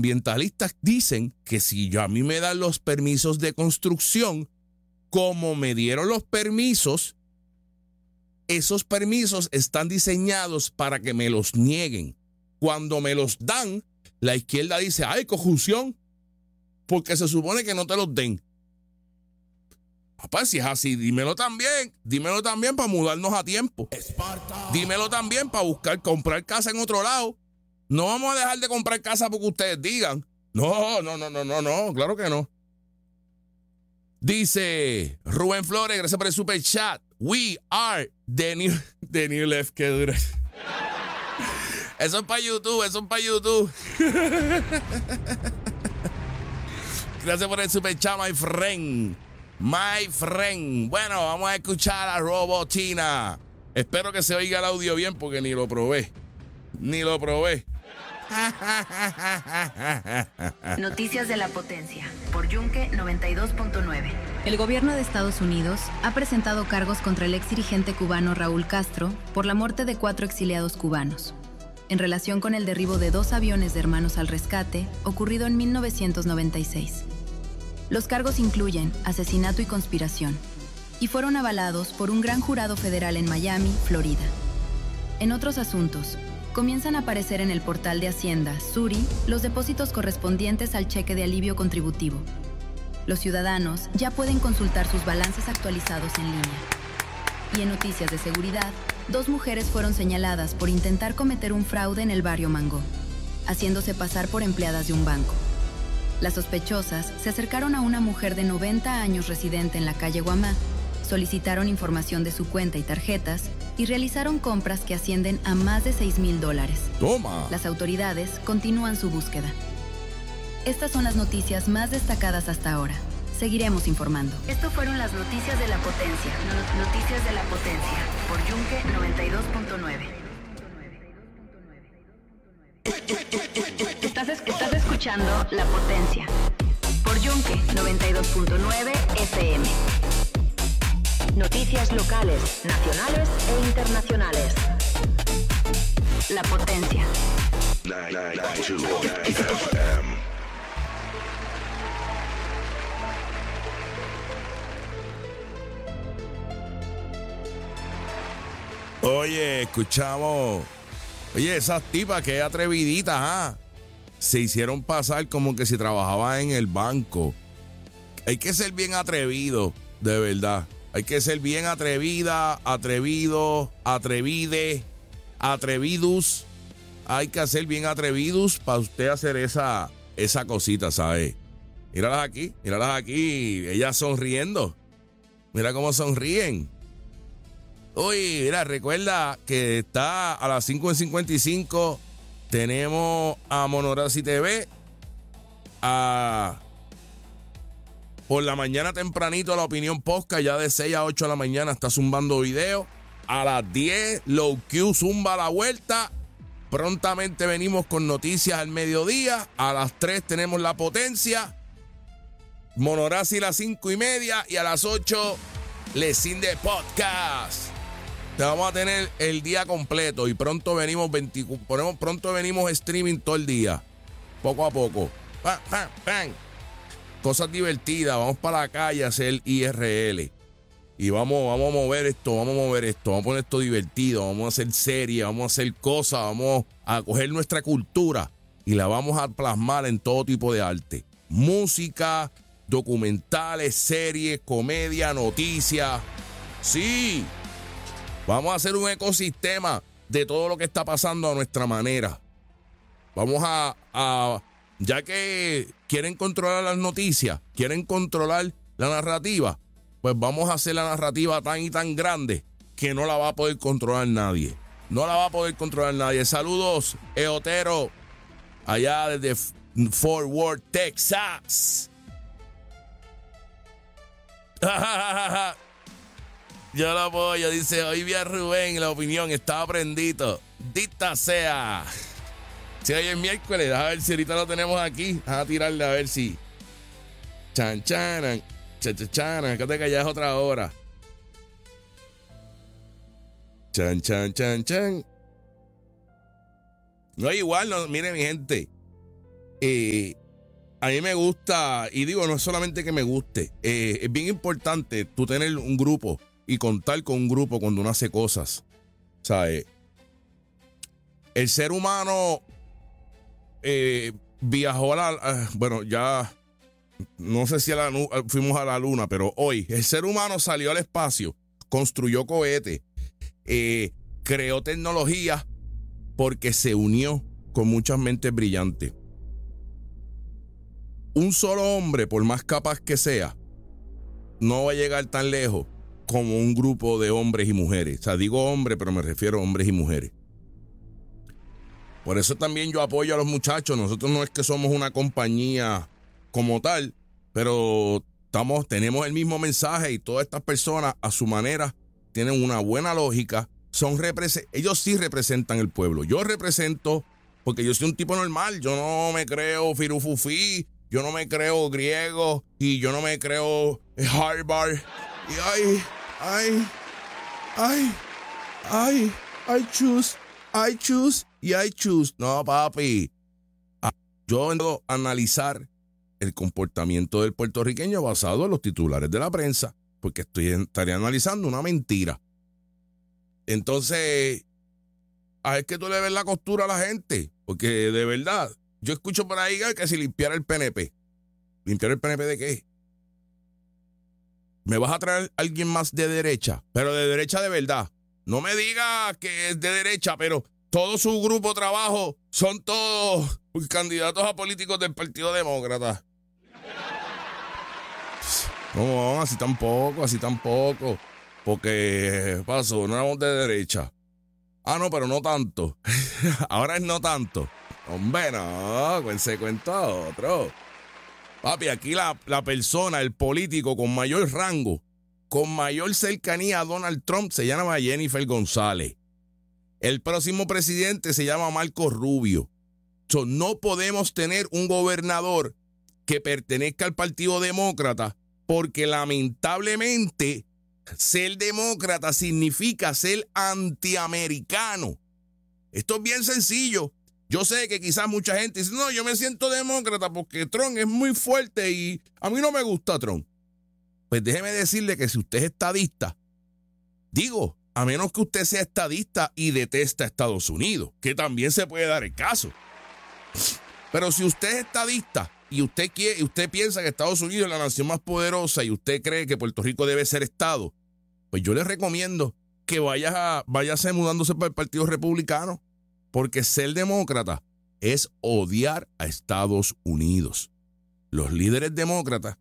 ambientalistas dicen que si a mí me dan los permisos de construcción, como me dieron los permisos, esos permisos están diseñados para que me los nieguen. Cuando me los dan, la izquierda dice, ¡ay, conjunción! Porque se supone que no te los den. Papá, si es así, dímelo también para mudarnos a tiempo. Esparta. Dímelo también para comprar casa en otro lado. No vamos a dejar de comprar casa porque ustedes digan. No, claro que no. Dice Rubén Flores, gracias por el super chat. We are the new left. Qué duro. Eso es para YouTube, Gracias por el super chat, my friend. Bueno, vamos a escuchar a Robotina. Espero que se oiga el audio bien porque ni lo probé. Noticias de la Potencia, por Yunque 92.9. El gobierno de Estados Unidos ha presentado cargos contra el ex dirigente cubano Raúl Castro por la muerte de 4 exiliados cubanos, en relación con el derribo de 2 aviones de Hermanos al Rescate ocurrido en 1996. Los cargos incluyen asesinato y conspiración, y fueron avalados por un gran jurado federal en Miami, Florida. En otros asuntos, comienzan a aparecer en el portal de Hacienda, Suri, los depósitos correspondientes al cheque de alivio contributivo. Los ciudadanos ya pueden consultar sus balances actualizados en línea. Y en noticias de seguridad, 2 mujeres fueron señaladas por intentar cometer un fraude en el barrio Mango, haciéndose pasar por empleadas de un banco. Las sospechosas se acercaron a una mujer de 90 años residente en la calle Guamá, solicitaron información de su cuenta y tarjetas y realizaron compras que ascienden a más de $6,000. ¡Toma! Las autoridades continúan su búsqueda. Estas son las noticias más destacadas hasta ahora. Seguiremos informando. Esto fueron las noticias de la Potencia. Noticias de la Potencia, por Yunque 92.9. Estás escuchando La Potencia, por Yunque 92.9 FM. Noticias locales, nacionales e internacionales. La Potencia. 992 FM. Oye, escuchamos. Oye, esas tipas que atreviditas, se hicieron pasar como que si trabajaban en el banco. Hay que ser bien atrevido, de verdad. Hay que ser bien atrevida, atrevido, atrevide, atrevidus. Hay que ser bien atrevidus para usted hacer esa cosita, ¿sabes? Míralas aquí, ellas sonriendo. Mira cómo sonríen. Uy, mira, recuerda que está a las 5:55. Tenemos a Monorazi TV. Por la mañana tempranito, La Opinión Podcast, ya de 6 a 8 de la mañana está zumbando video. A las 10, Low Q zumba la vuelta. Prontamente venimos con noticias al mediodía. A las 3 tenemos La Potencia. Monorazi a las 5:30. Y a las 8, Lesin de Podcast. Te vamos a tener el día completo. Y pronto venimos streaming todo el día. Poco a poco. ¡Pam, pam, pam! Cosas divertidas, vamos para la calle a hacer IRL. Y vamos a mover esto, vamos a poner esto divertido, vamos a hacer series, vamos a hacer cosas, vamos a coger nuestra cultura y la vamos a plasmar en todo tipo de arte. Música, documentales, series, comedia, noticias. Sí, vamos a hacer un ecosistema de todo lo que está pasando a nuestra manera. Vamos a ya que quieren controlar las noticias, quieren controlar la narrativa, pues vamos a hacer la narrativa tan y tan grande que no la va a poder controlar nadie. No la va a poder controlar nadie. Saludos, Eotero, allá desde Fort Worth, Texas. Yo lo apoyo, dice, hoy vi a Rubén, La Opinión, estaba prendito. Dita sea. Si hoy es miércoles, a ver si ahorita lo tenemos aquí. Vamos a tirarle a ver si. Chanchanan, chachachanan, que te callas otra hora. Chan. No, igual, no, mire mi gente. A mí me gusta, y digo, no es solamente que me guste, es bien importante tú tener un grupo y contar con un grupo cuando uno hace cosas. ¿Sabes? El ser humano viajó bueno, ya no sé si fuimos a la luna, pero hoy el ser humano salió al espacio, construyó cohetes, creó tecnología porque se unió con muchas mentes brillantes. Un solo hombre, por más capaz que sea, no va a llegar tan lejos como un grupo de hombres y mujeres. O sea, digo hombre, pero me refiero a hombres y mujeres. Por eso también yo apoyo a los muchachos. Nosotros no es que somos una compañía como tal, pero tenemos el mismo mensaje y todas estas personas a su manera tienen una buena lógica. Ellos sí representan el pueblo. Yo represento, porque yo soy un tipo normal. Yo no me creo firufufí, yo no me creo griego y yo no me creo Harvard. Y I choose. No, papi. Yo ando a analizar el comportamiento del puertorriqueño basado en los titulares de la prensa, porque estaría analizando una mentira. Entonces, es que tú le ves la costura a la gente, porque de verdad, yo escucho por ahí que si limpiara el PNP. ¿Limpiar el PNP de qué? Me vas a traer a alguien más de derecha, pero de derecha de verdad. No me digas que es de derecha, pero todo su grupo de trabajo son todos candidatos a políticos del Partido Demócrata. No, así tampoco. Porque pasó, no éramos de derecha. No, pero no tanto. Ahora es no tanto. Hombre, no, se cuenta otro. Papi, aquí la persona, el político con mayor rango, con mayor cercanía a Donald Trump, se llama Jennifer González. El próximo presidente se llama Marco Rubio. No podemos tener un gobernador que pertenezca al Partido Demócrata, porque lamentablemente ser demócrata significa ser antiamericano. Esto es bien sencillo. Yo sé que quizás mucha gente dice, no, yo me siento demócrata porque Trump es muy fuerte y a mí no me gusta Trump. Pues déjeme decirle que si usted es estadista, digo, a menos que usted sea estadista y detesta a Estados Unidos, que también se puede dar el caso. Pero si usted es estadista y usted piensa que Estados Unidos es la nación más poderosa y usted cree que Puerto Rico debe ser Estado, pues yo le recomiendo que váyase mudándose para el Partido Republicano, porque ser demócrata es odiar a Estados Unidos. Los líderes demócratas,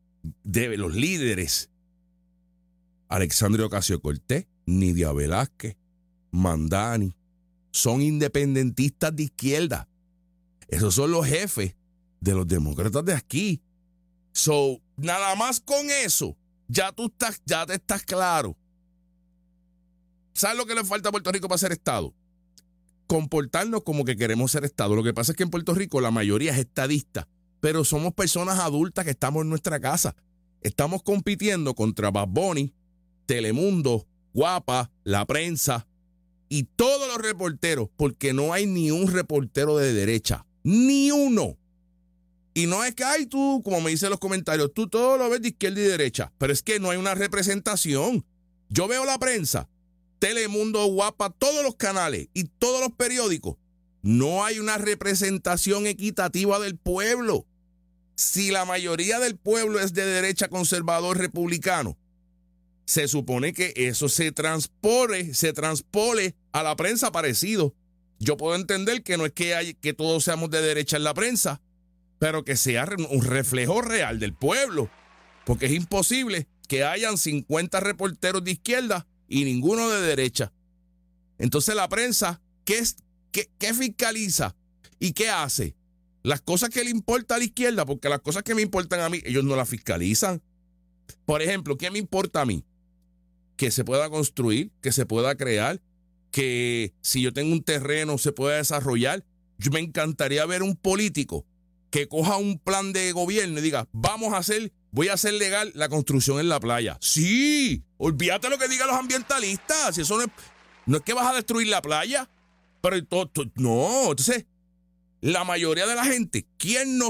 Alexandria Ocasio-Cortez, Nidia Velázquez, Mandani, son independentistas de izquierda. Esos son los jefes de los demócratas de aquí. Nada más con eso, ya te estás claro. ¿Sabes lo que le falta a Puerto Rico para ser Estado? Comportarnos como que queremos ser Estado. Lo que pasa es que en Puerto Rico la mayoría es estadista, pero somos personas adultas que estamos en nuestra casa. Estamos compitiendo contra Bad Bunny, Telemundo, Guapa, La Prensa y todos los reporteros, porque no hay ni un reportero de derecha, ni uno. Y no es que, tú, como me dicen los comentarios, tú todo lo ves de izquierda y derecha, pero es que no hay una representación. Yo veo La Prensa, Telemundo, Guapa, todos los canales y todos los periódicos. No hay una representación equitativa del pueblo. Si la mayoría del pueblo es de derecha, conservador, republicano, se supone que eso se transpole a la prensa parecido. Yo puedo entender que no es que todos seamos de derecha en la prensa, pero que sea un reflejo real del pueblo, porque es imposible que hayan 50 reporteros de izquierda y ninguno de derecha. Entonces la prensa, ¿qué fiscaliza y qué hace? Las cosas que le importan a la izquierda, porque las cosas que me importan a mí, ellos no las fiscalizan. Por ejemplo, ¿qué me importa a mí? Que se pueda construir, que se pueda crear, que si yo tengo un terreno se pueda desarrollar. Yo me encantaría ver un político que coja un plan de gobierno y diga, voy a hacer legal la construcción en la playa. Sí, olvídate lo que digan los ambientalistas. Si eso no es que vas a destruir la playa, pero no, entonces la mayoría de la gente, ¿quién no